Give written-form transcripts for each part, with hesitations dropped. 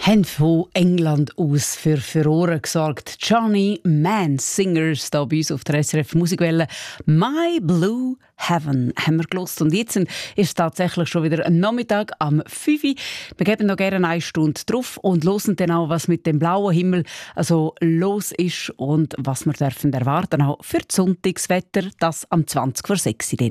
haben von England aus für Furore gesorgt. Johnny Mann Singers hier bei uns auf der SRF Musikwelle. «My Blue Heaven» haben wir gehört. Und jetzt ist es tatsächlich schon wieder ein Nachmittag am 5 Uhr. Wir geben noch gerne eine Stunde drauf und hören dann auch, was mit dem blauen Himmel also los ist und was wir dürfen erwarten auch für das Sonntagswetter, das am 20 vor 6 Uhr.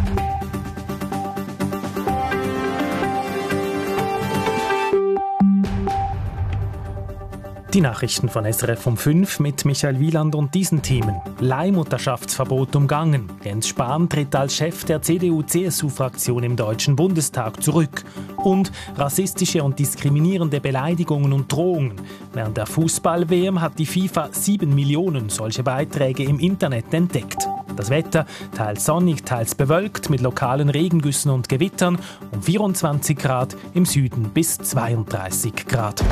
Die Nachrichten von SRF um 5 mit Michael Wieland und diesen Themen. Leihmutterschaftsverbot umgangen. Jens Spahn tritt als Chef der CDU-CSU-Fraktion im Deutschen Bundestag zurück. Und rassistische und diskriminierende Beleidigungen und Drohungen. Während der Fußball-WM hat die FIFA 7 Millionen solche Beiträge im Internet entdeckt. Das Wetter teils sonnig, teils bewölkt mit lokalen Regengüssen und Gewittern um 24 Grad, im Süden bis 32 Grad.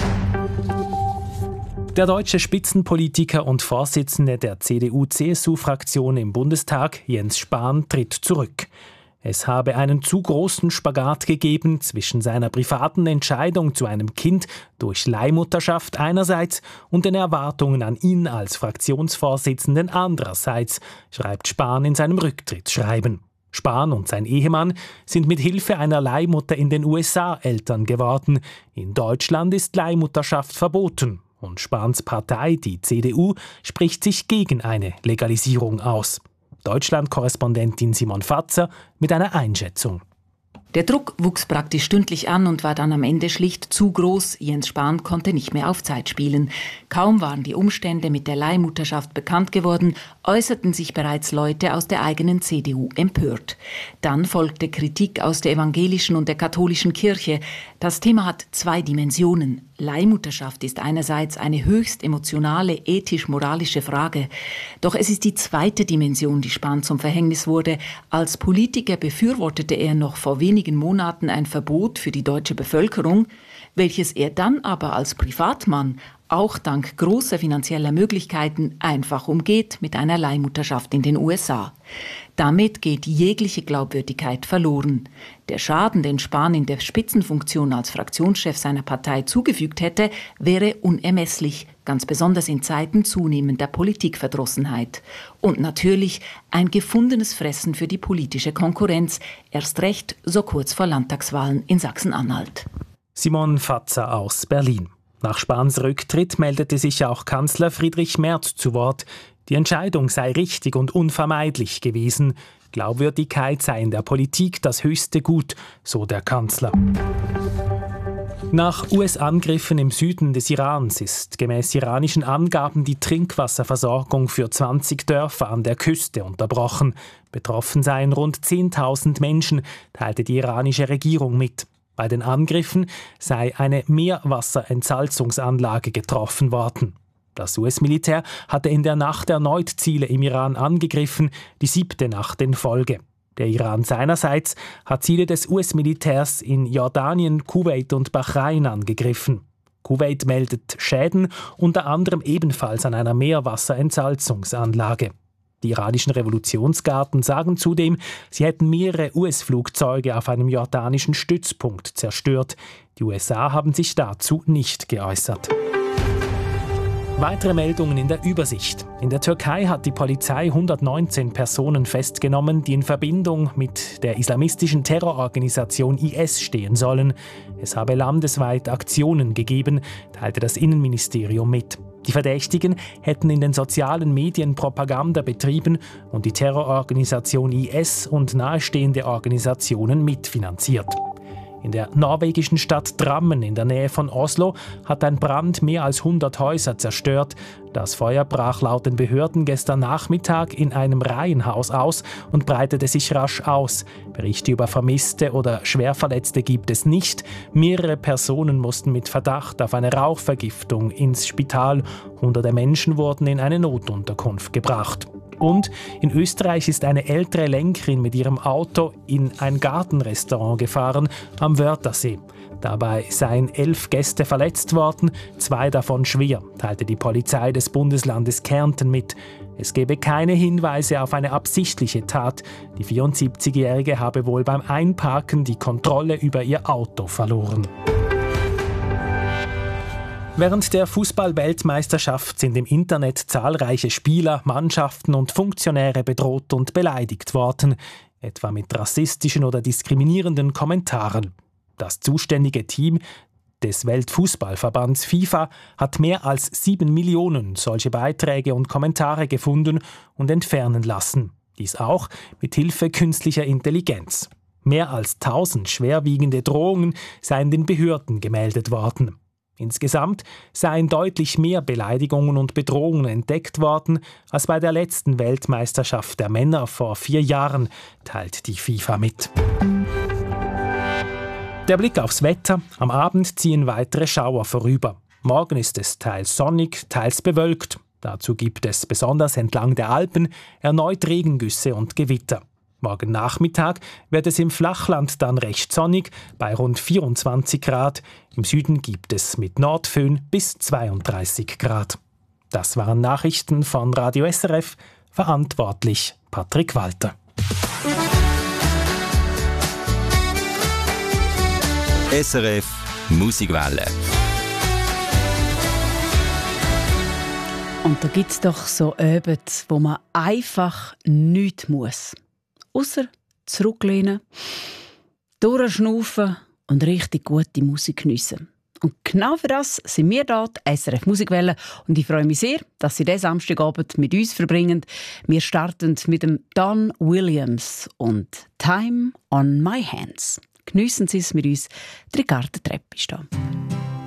Der deutsche Spitzenpolitiker und Vorsitzende der CDU-CSU-Fraktion im Bundestag, Jens Spahn, tritt zurück. Es habe einen zu großen Spagat gegeben zwischen seiner privaten Entscheidung zu einem Kind durch Leihmutterschaft einerseits und den Erwartungen an ihn als Fraktionsvorsitzenden andererseits, schreibt Spahn in seinem Rücktrittsschreiben. Spahn und sein Ehemann sind mit Hilfe einer Leihmutter in den USA Eltern geworden. In Deutschland ist Leihmutterschaft verboten. Und Spahns Partei, die CDU, spricht sich gegen eine Legalisierung aus. Deutschland-Korrespondentin Simon Fatzer mit einer Einschätzung. Der Druck wuchs praktisch stündlich an und war dann am Ende schlicht zu groß. Jens Spahn konnte nicht mehr auf Zeit spielen. Kaum waren die Umstände mit der Leihmutterschaft bekannt geworden, äußerten sich bereits Leute aus der eigenen CDU empört. Dann folgte Kritik aus der evangelischen und der katholischen Kirche. Das Thema hat zwei Dimensionen. Leihmutterschaft ist einerseits eine höchst emotionale, ethisch-moralische Frage. Doch es ist die zweite Dimension, die Spahn zum Verhängnis wurde. Als Politiker befürwortete er noch vor wenigen Monaten ein Verbot für die deutsche Bevölkerung, welches er dann aber als Privatmann auch dank großer finanzieller Möglichkeiten einfach umgeht mit einer Leihmutterschaft in den USA. Damit geht jegliche Glaubwürdigkeit verloren. Der Schaden, den Spahn in der Spitzenfunktion als Fraktionschef seiner Partei zugefügt hätte, wäre unermesslich, ganz besonders in Zeiten zunehmender Politikverdrossenheit. Und natürlich ein gefundenes Fressen für die politische Konkurrenz, erst recht so kurz vor Landtagswahlen in Sachsen-Anhalt. Simon Fatzer aus Berlin. Nach Spahns Rücktritt meldete sich auch Kanzler Friedrich Merz zu Wort. Die Entscheidung sei richtig und unvermeidlich gewesen. Glaubwürdigkeit sei in der Politik das höchste Gut, so der Kanzler. Nach US-Angriffen im Süden des Irans ist gemäß iranischen Angaben die Trinkwasserversorgung für 20 Dörfer an der Küste unterbrochen. Betroffen seien rund 10.000 Menschen, teilte die iranische Regierung mit. Bei den Angriffen sei eine Meerwasserentsalzungsanlage getroffen worden. Das US-Militär hatte in der Nacht erneut Ziele im Iran angegriffen, die 7. Nacht in Folge. Der Iran seinerseits hat Ziele des US-Militärs in Jordanien, Kuwait und Bahrain angegriffen. Kuwait meldet Schäden, unter anderem ebenfalls an einer Meerwasserentsalzungsanlage. Die iranischen Revolutionsgarden sagen zudem, sie hätten mehrere US-Flugzeuge auf einem jordanischen Stützpunkt zerstört. Die USA haben sich dazu nicht geäußert. Weitere Meldungen in der Übersicht. In der Türkei hat die Polizei 119 Personen festgenommen, die in Verbindung mit der islamistischen Terrororganisation IS stehen sollen. Es habe landesweit Aktionen gegeben, teilte das Innenministerium mit. Die Verdächtigen hätten in den sozialen Medien Propaganda betrieben und die Terrororganisation IS und nahestehende Organisationen mitfinanziert. In der norwegischen Stadt Drammen in der Nähe von Oslo hat ein Brand mehr als 100 Häuser zerstört. Das Feuer brach laut den Behörden gestern Nachmittag in einem Reihenhaus aus und breitete sich rasch aus. Berichte über Vermisste oder Schwerverletzte gibt es nicht. Mehrere Personen mussten mit Verdacht auf eine Rauchvergiftung ins Spital. Hunderte Menschen wurden in eine Notunterkunft gebracht. Und in Österreich ist eine ältere Lenkerin mit ihrem Auto in ein Gartenrestaurant gefahren am Wörthersee. Dabei seien 11 Gäste verletzt worden, 2 davon schwer, teilte die Polizei des Bundeslandes Kärnten mit. Es gebe keine Hinweise auf eine absichtliche Tat. Die 74-Jährige habe wohl beim Einparken die Kontrolle über ihr Auto verloren. Während der Fußball-Weltmeisterschaft sind im Internet zahlreiche Spieler, Mannschaften und Funktionäre bedroht und beleidigt worden, etwa mit rassistischen oder diskriminierenden Kommentaren. Das zuständige Team des Weltfußballverbands FIFA hat mehr als 7 Millionen solche Beiträge und Kommentare gefunden und entfernen lassen. Dies auch mit Hilfe künstlicher Intelligenz. Mehr als 1000 schwerwiegende Drohungen seien den Behörden gemeldet worden. Insgesamt seien deutlich mehr Beleidigungen und Bedrohungen entdeckt worden als bei der letzten Weltmeisterschaft der Männer vor 4 Jahren, teilt die FIFA mit. Der Blick aufs Wetter. Am Abend ziehen weitere Schauer vorüber. Morgen ist es teils sonnig, teils bewölkt. Dazu gibt es besonders entlang der Alpen erneut Regengüsse und Gewitter. Morgen Nachmittag wird es im Flachland dann recht sonnig, bei rund 24 Grad. Im Süden gibt es mit Nordföhn bis 32 Grad. Das waren Nachrichten von Radio SRF, verantwortlich Patrick Walter. SRF Musikwelle. Und da gibt es doch so Abende, wo man einfach nichts muss. Ausser zurücklehnen, durchschnaufen und richtig gute Musik geniessen. Und genau für das sind wir da, die SRF Musikwelle. Und ich freue mich sehr, dass Sie diesen Samstagabend mit uns verbringen. Wir starten mit dem Don Williams und «Time on my hands». Geniessen Sie es mit uns. Die Gartentreppe ist da.